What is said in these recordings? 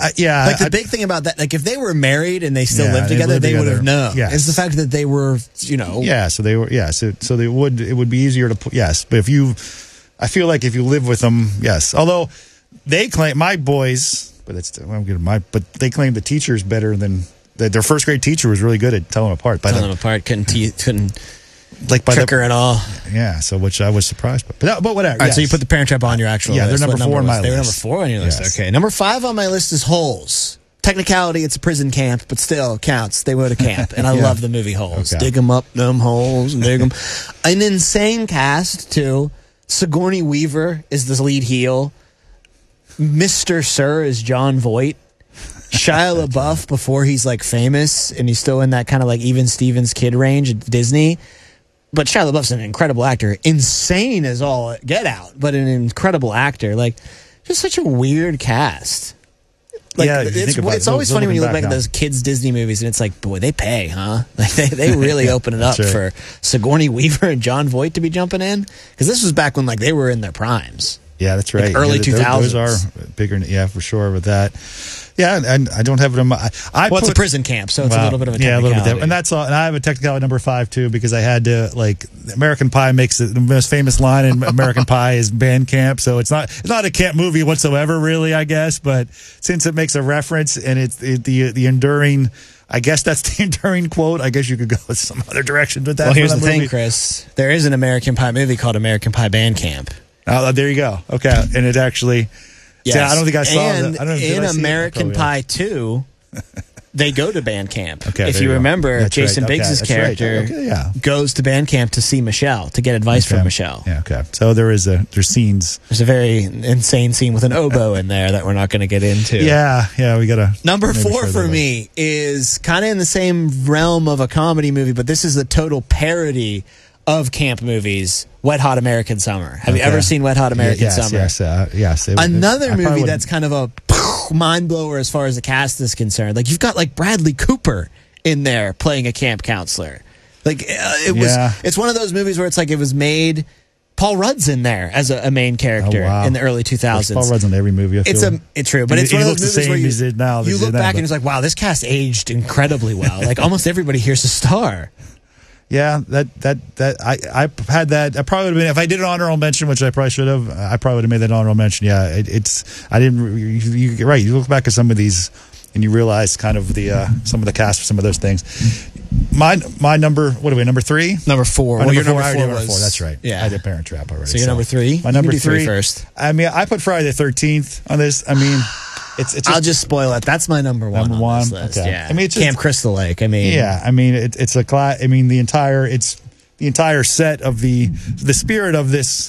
Yeah. Like the big thing about that, like if they were married and they still lived together, they would have known. Yes. It's the fact that they were, Yeah, so they were, so they would, it would be easier to, yes. But I feel like if you live with them, yes. Although they claim, my boys, but they claim the teacher's better than, their first grade teacher was really good at telling them apart. Telling them apart, couldn't like by trick her at all. Yeah, so which I was surprised by. But whatever. All right, so you put the Parent Trap on your actual list. Yeah, they're number 4 on my list. They were number 4 on your list. Yes. Okay, number 5 on my list is Holes. Technicality, it's a prison camp, but still counts. They were at a camp, and I love the movie Holes. Okay. Dig them up, them holes, dig them. An insane cast too. Sigourney Weaver is the lead heel. Mr. Sir is John Voight. Shia LaBeouf, before he's like famous and he's still in that kind of like even Stevens kid range at Disney. But Shia LaBeouf's an incredible actor. Insane as all get out, but an incredible actor. Like, just such a weird cast. Like, yeah, it's always funny when you look back at those kids Disney movies and it's like, boy, they pay, huh? Like they really open it up for Sigourney Weaver and John Voight to be jumping in, because this was back when like they were in their primes. Yeah, that's right. Like early 2000s. Those are bigger. Yeah, for sure with that. Yeah, and I don't have it on my. It's a prison camp, so it's a little bit of a technicality. Yeah, a little bit. And that's all. And I have a technicality number 5 too, because I had to American Pie makes the most famous line in American Pie is band camp. So it's not a camp movie whatsoever, really, I guess. But since it makes a reference and it's the enduring. I guess that's the enduring quote. I guess you could go some other direction with that. Well, here's the thing, Chris. There is an American Pie movie called American Pie Band Camp. Oh, there you go. Okay, and it actually. Yes. Yeah, I don't think I saw and that. I don't know, in American Pie 2, they go to band camp. Okay, if you remember, that's Jason right. Biggs' character goes to band camp to see Michelle, to get advice from Michelle. Yeah, okay. So there's scenes. There's a very insane scene with an oboe in there that we're not going to get into. Yeah, we got to. Number 4 for me is kind of in the same realm of a comedy movie, but this is a total parody of camp movies. Wet Hot American Summer. Have you ever seen Wet Hot American Summer? Yes. Another movie that's kind of a mind blower as far as the cast is concerned. Like, you've got like Bradley Cooper in there playing a camp counselor. Like it's one of those movies where it's like it was made. Paul Rudd's in there as a main character in the early 2000s. Paul Rudd's in every movie. It's true, but it's one of those movies where you look back and it's like, wow, this cast aged incredibly well. Like almost everybody here's a star. Yeah, I had that. I probably would have been, if I did an honorable mention, which I probably should have. I probably would have made that honorable mention. Yeah, I didn't. You're right. You look back at some of these, and you realize kind of the some of the cast for some of those things. My number. What are we? Number 3. Number 4. Well, your number number 4 4 was. That's right. Yeah, I did Parent Trap already. So your number 3. My number 3 first. I mean, I put Friday the 13th on this. I mean. I'll just spoil it. That's my number 1 on this list. Okay. Yeah. I mean, it's Camp Crystal Lake. I mean, it's a class. I mean, the entire set of the spirit of this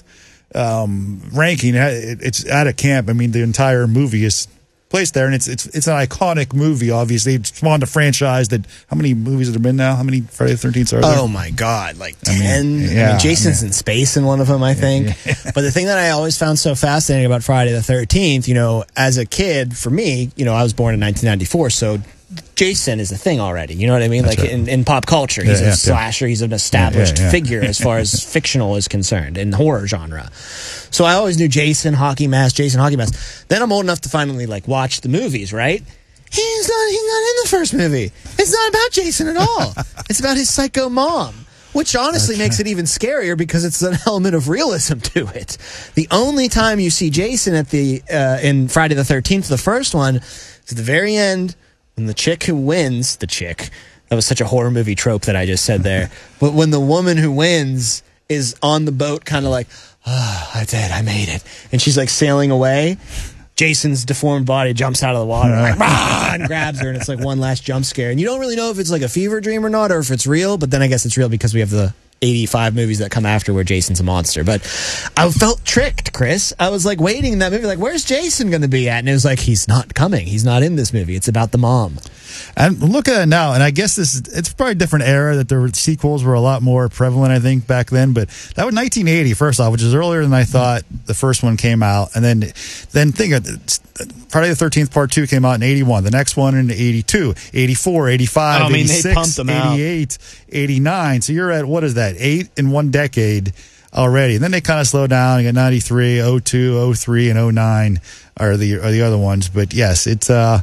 ranking. It's at a camp. I mean, the entire movie is placed there, and it's an iconic movie. Obviously, it's spawned a franchise. That how many movies have there been now? How many Friday the 13th are there? Oh my God, like 10. I mean, Jason's in space in one of them, I think. But the thing that I always found so fascinating about Friday the 13th, as a kid, for me, I was born in 1994, so Jason is a thing already. You know what I mean? That's like right. in pop culture, he's a slasher. He's an established figure as far as fictional is concerned in the horror genre. So I always knew Jason, Hockey Mask. Then I'm old enough to finally watch the movies. Right? He's not in the first movie. It's not about Jason at all. It's about his psycho mom. Which honestly makes it even scarier because it's an element of realism to it. The only time you see Jason at in Friday the 13th, the first one, is at the very end. And the chick who wins, that was such a horror movie trope that I just said there. But when the woman who wins is on the boat, kind of like, oh, I did, I made it. And she's like sailing away. Jason's deformed body jumps out of the water and grabs her. And it's like one last jump scare. And you don't really know if it's like a fever dream or not, or if it's real. But then I guess it's real because we have the 85 movies that come after where Jason's a monster. But I felt tricked, Chris. I was like waiting in that movie, like, where's Jason going to be at? And it was like, he's not coming. He's not in this movie. It's about the mom. And look at it now, and I guess it's probably a different era that the sequels were a lot more prevalent, I think, back then. But that was 1980, first off, which is earlier than I thought the first one came out. And then think of it, Friday the 13th Part 2 came out in 81. The next one in 82, 84, 85, 86, they pumped them 88, 89. So you're at, what is that, 8 in one decade already. And then they kind of slow down. You got 93, 02, 03, and 09 are the other ones. But yes, it's...